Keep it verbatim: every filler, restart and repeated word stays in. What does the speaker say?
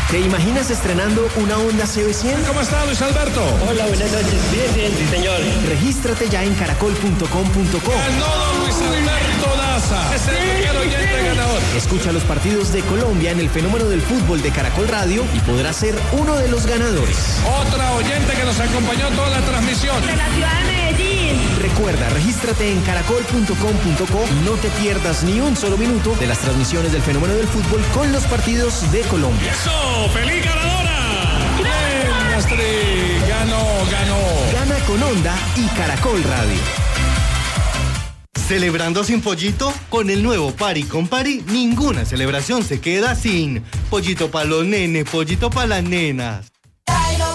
¿Te imaginas estrenando una Honda C B cien? ¿Cómo está, Luis Alberto? Hola, buenas noches. Bien, bien, sí, señor. Regístrate ya en caracol punto com punto co. Ganó don Luis Alberto Daza. Es el primer oyente ganador. Escucha los partidos de Colombia en el fenómeno del fútbol de Caracol Radio y podrás ser uno de los ganadores. Otra oyente que nos acompañó toda la transmisión. De la ciudad de Medellín. Recuerda, regístrate en caracol punto com punto co y no te pierdas ni un solo minuto de las transmisiones del fenómeno del fútbol con los partidos de Colombia. ¡Eso! ¡Feliz ganadora! ¡Bien, Astrid! ¡Ganó, ganó! Gana con Honda y Caracol Radio. ¿Celebrando sin pollito? Con el nuevo Pari con Pari, ninguna celebración se queda sin. Pollito para los nenes, pollito para las nenas.